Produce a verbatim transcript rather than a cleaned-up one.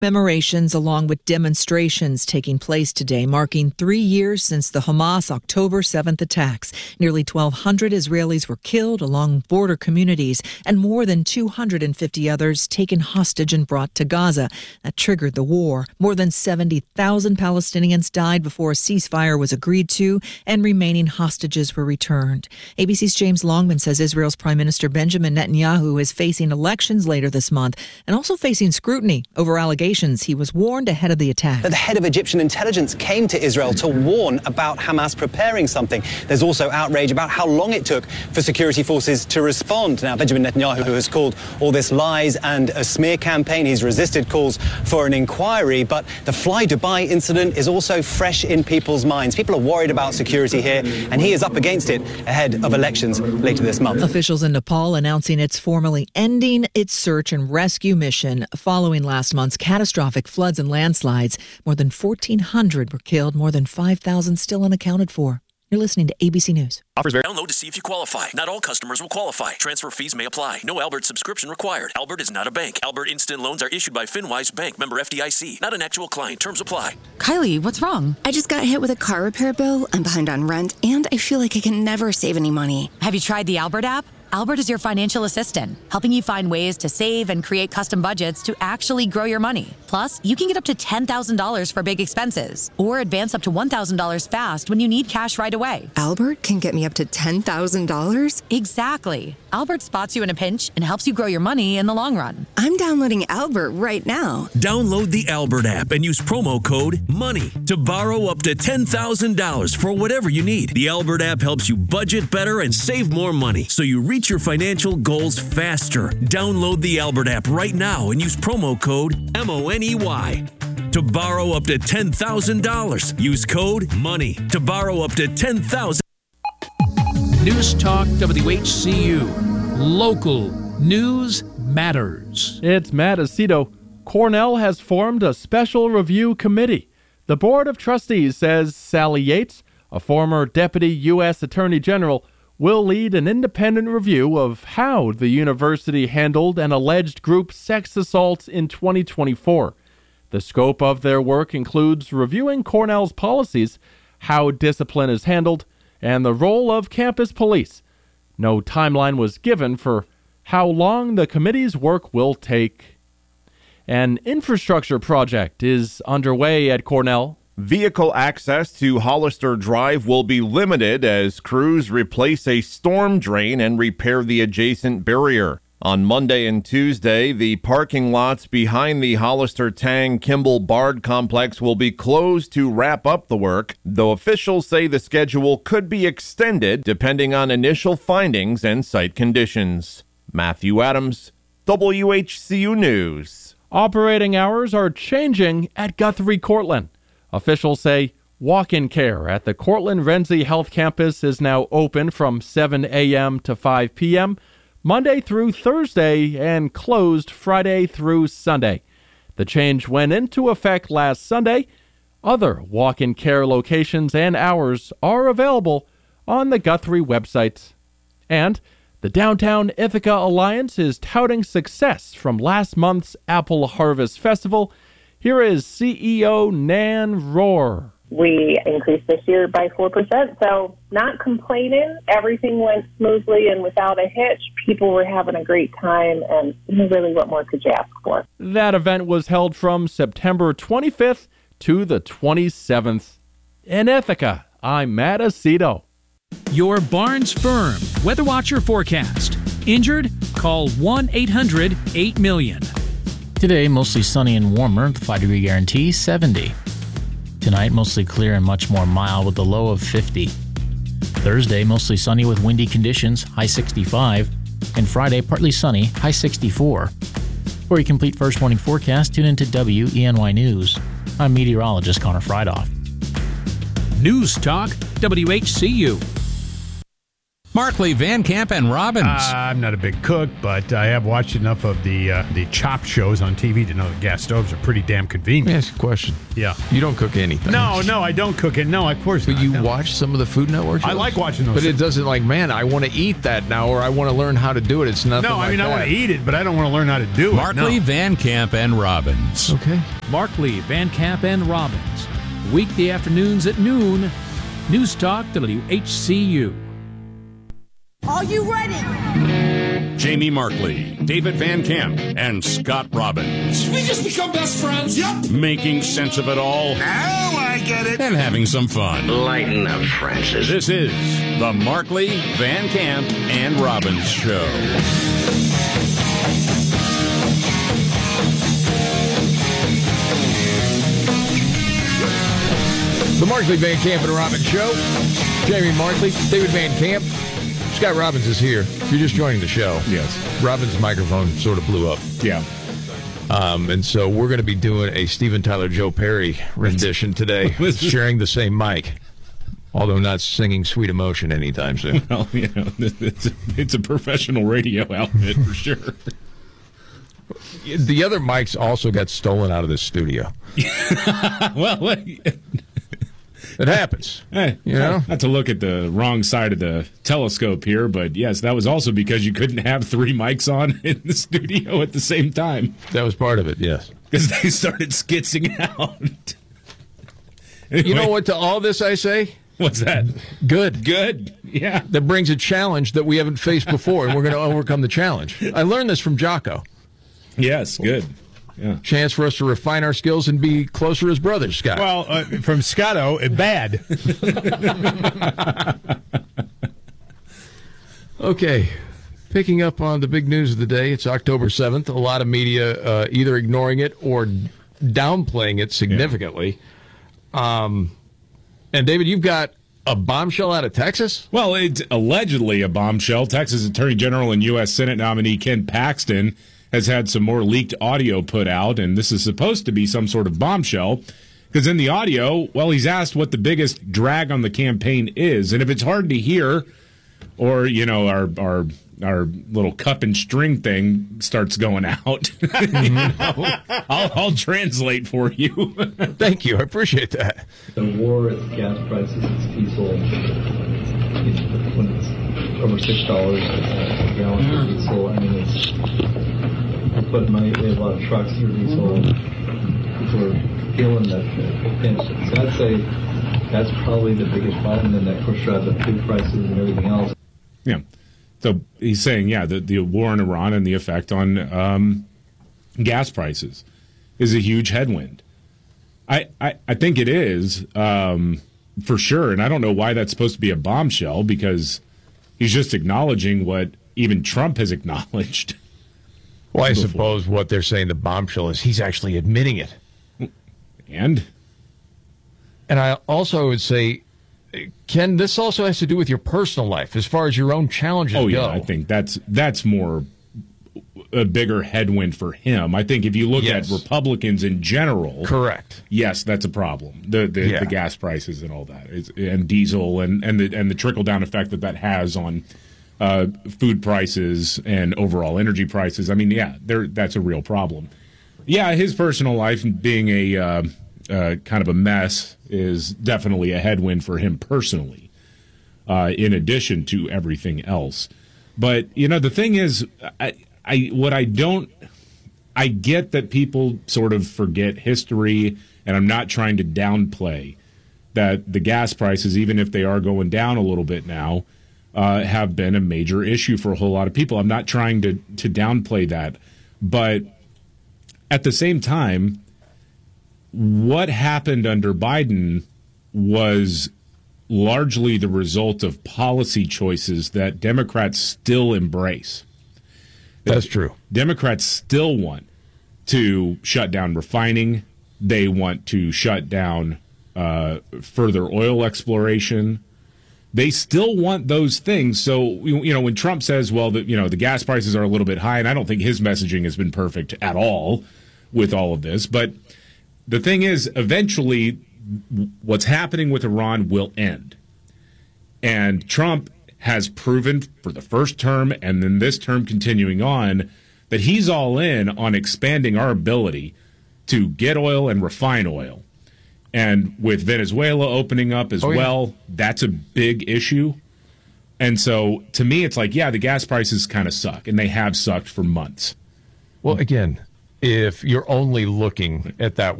Commemorations along with demonstrations taking place today, marking three years since the Hamas October seventh attacks. Nearly twelve hundred Israelis were killed along border communities and more than two hundred fifty others taken hostage and brought to Gaza. That triggered the war. More than seventy thousand Palestinians died before a ceasefire was agreed to and remaining hostages were returned. A B C's James Longman says Israel's Prime Minister Benjamin Netanyahu is facing elections later this month and also facing scrutiny over allegations he was warned ahead of the attack. The head of Egyptian intelligence came to Israel to warn about Hamas preparing something. There's also outrage about how long it took for security forces to respond. Now, Benjamin Netanyahu has called all this lies and a smear campaign. He's resisted calls for an inquiry, but the Fly Dubai incident is also fresh in people's minds. People are worried about security here, and he is up against it ahead of elections later this month. Officials in Nepal announcing it's formally ending its search and rescue mission following last month's catastrophe. Catastrophic floods and landslides. More than fourteen hundred were killed, more than five thousand still unaccounted for. You're listening to A B C News. Offers very download to see if you qualify. Not all customers will qualify. Transfer fees may apply. No Albert subscription required. Albert is not a bank. Albert Instant Loans are issued by FinWise Bank, member F D I C. Not an actual client. Terms apply. Kylie, what's wrong? I just got hit with a car repair bill. I'm behind on rent, and I feel like I can never save any money. Have you tried the Albert app? Albert is your financial assistant, helping you find ways to save and create custom budgets to actually grow your money. Plus, you can get up to ten thousand dollars for big expenses or advance up to one thousand dollars fast when you need cash right away. Albert can get me up to ten thousand dollars? Exactly. Albert spots you in a pinch and helps you grow your money in the long run. I'm downloading Albert right now. Download the Albert app and use promo code MONEY to borrow up to ten thousand dollars for whatever you need. The Albert app helps you budget better and save more money, so you reach your financial goals faster. Download the Albert app right now and use promo code M O N E Y to borrow up to ten thousand dollars. Use code MONEY to borrow up to ten thousand dollars. News Talk W H C U. Local news matters. It's Matt Aceto. Cornell has formed a special review committee. The Board of Trustees says Sally Yates, a former Deputy U S Attorney General, will lead an independent review of how the university handled an alleged group sex assault in twenty twenty-four. The scope of their work includes reviewing Cornell's policies, how discipline is handled, and the role of campus police. No timeline was given for how long the committee's work will take. An infrastructure project is underway at Cornell. Vehicle access to Hollister Drive will be limited as crews replace a storm drain and repair the adjacent barrier. On Monday and Tuesday, the parking lots behind the Hollister Tang Kimball Bard complex will be closed to wrap up the work, though officials say the schedule could be extended depending on initial findings and site conditions. Matthew Adams, W H C U News. Operating hours are changing at Guthrie Cortland. Officials say walk-in care at the Cortland Renzi Health Campus is now open from seven a.m. to five p.m., Monday through Thursday, and closed Friday through Sunday. The change went into effect last Sunday. Other walk-in care locations and hours are available on the Guthrie website. And the Downtown Ithaca Alliance is touting success from last month's Apple Harvest Festival. Here is C E O Nan Rohr. We increased this year by four percent, so not complaining. Everything went smoothly and without a hitch. People were having a great time, and really, what more could you ask for? That event was held from September twenty-fifth to the twenty-seventh. In Ithaca, I'm Matt Aceto. Your Barnes Firm Weather Watcher forecast. Injured? Call one eight hundred eight million. Today, mostly sunny and warmer, the five-degree guarantee, seventy. Tonight, mostly clear and much more mild with a low of fifty. Thursday, mostly sunny with windy conditions, high sixty-five. And Friday, partly sunny, high sixty-four. For a complete first morning forecast, tune into W E N Y News. I'm meteorologist Connor Frydoff. News Talk W H C U. Markley, Van Camp, and Robbins. Uh, I'm not a big cook, but I have watched enough of the uh, the Chopped shows on T V to know that gas stoves are pretty damn convenient. Let me ask you a question. Yeah. You don't cook anything. No, no, I don't cook it. No, of course but not. you no. watch some of the Food Network shows? I like watching those. But it doesn't like, man, I want to eat that now, or I want to learn how to do it. It's nothing No, I like mean, that. I want to eat it, but I don't want to learn how to do Markley, it. No. Van Camp, and Robbins. Okay. Markley, Van Camp, and Robbins. Weekday afternoons at noon. News Talk W H C U. Are you ready? Jamie Markley, David Van Camp, and Scott Robbins. We just become best friends. Yep. Making sense of it all. Now I get it. And having some fun. Lighten up, Francis. This is the Markley, Van Camp, and Robbins Show. The Markley, Van Camp, and Robbins Show. Jamie Markley, David Van Camp. Scott Robbins is here. If you're just joining the show. Yes. Robbins' microphone sort of blew up. Yeah. Um, and so we're going to be doing a Steven Tyler Joe Perry rendition today, sharing the same mic, although not singing Sweet Emotion anytime soon. Well, you know, it's a, it's a professional radio outfit for sure. The other mics also got stolen out of this studio. Well, it happens. Hey, you know, not to look at the wrong side of the telescope here, but yes, that was also because you couldn't have three mics on in the studio at the same time. That was part of it, yes. Because they started skitzing out. Anyway, you know what, to all this I say? What's that? Good. Good. Yeah. That brings a challenge that we haven't faced before, and we're going to overcome the challenge. I learned this from Jocko. Yes, good. Yeah. Chance for us to refine our skills and be closer as brothers, Scott. Well, uh, from Scotto, uh, bad. Okay. Picking up on the big news of the day, it's October seventh. A lot of media uh, either ignoring it or downplaying it significantly. Yeah. Um, and, David, you've got a bombshell out of Texas? Well, it's allegedly a bombshell. Texas Attorney General and U S Senate nominee Ken Paxton has had some more leaked audio put out, and this is supposed to be some sort of bombshell, because in the audio, well, he's asked what the biggest drag on the campaign is, and if it's hard to hear, or, you know, our our our little cup and string thing starts going out, you know, I'll, I'll translate for you. Thank you. I appreciate that. The war at gas prices, it's diesel, it's, when it's over six dollars a gallon for diesel, I mean, it's... We're putting money, we have a lot of trucks through diesel. People are feeling that pinch. So I'd say that's probably the biggest problem, and that, of course, drives up food prices and everything else. Yeah. So he's saying, yeah, the, the war in Iran and the effect on um, gas prices is a huge headwind. I, I, I think it is, um, for sure, and I don't know why that's supposed to be a bombshell, because he's just acknowledging what even Trump has acknowledged. Well, I suppose what they're saying the bombshell is he's actually admitting it. And? And I also would say, Ken, this also has to do with your personal life as far as your own challenges go. Oh, yeah, I think that's that's more a bigger headwind for him. I think if you look yes. at Republicans in general. Correct. Yes, that's a problem. The the, yeah. the gas prices and all that, it's, and diesel and, and the, and the trickle-down effect that that has on Uh, food prices and overall energy prices. I mean, yeah, there that's a real problem. Yeah, his personal life being a uh, uh, kind of a mess is definitely a headwind for him personally, uh, in addition to everything else. But, you know, the thing is, I, I what I don't, I get that people sort of forget history, and I'm not trying to downplay that the gas prices, even if they are going down a little bit now, Uh, have been a major issue for a whole lot of people. I'm not trying to, to downplay that. But at the same time, what happened under Biden was largely the result of policy choices that Democrats still embrace. That's true. Democrats still want to shut down refining. They want to shut down uh, further oil exploration. They still want those things. So, you know, when Trump says, well, the, you know, the gas prices are a little bit high, and I don't think his messaging has been perfect at all with all of this. But the thing is, eventually, what's happening with Iran will end. And Trump has proven for the first term and then this term continuing on that he's all in on expanding our ability to get oil and refine oil. And with Venezuela opening up as oh, well, yeah. that's a big issue. And so to me, it's like, yeah, the gas prices kind of suck, and they have sucked for months. Well, again, if you're only looking at that